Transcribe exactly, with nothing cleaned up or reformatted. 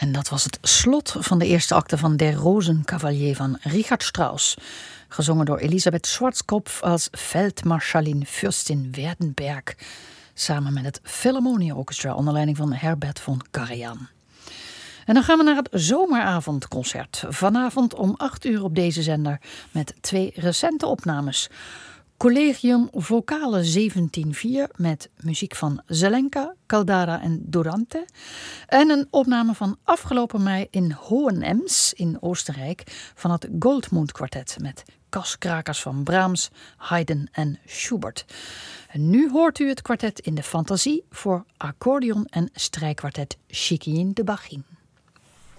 En dat was het slot van de eerste acte van Der Rosenkavalier van Richard Strauss. Gezongen door Elisabeth Schwarzkopf als Feldmarschallin Fürstin Werdenberg. Samen met het Philharmonia Orchestra onder leiding van Herbert von Karajan. En dan gaan we naar het zomeravondconcert. Vanavond om acht uur op deze zender met twee recente opnames. Collegium Vocale zeventien vier met muziek van Zelenka, Caldara en Durante. En een opname van afgelopen mei in Hohenems in Oostenrijk van het Goldmund Quartet met kaskrakers van Brahms, Haydn en Schubert. En nu hoort u het kwartet in de fantasie voor accordeon en strijkkwartet Chiquin de Bachin.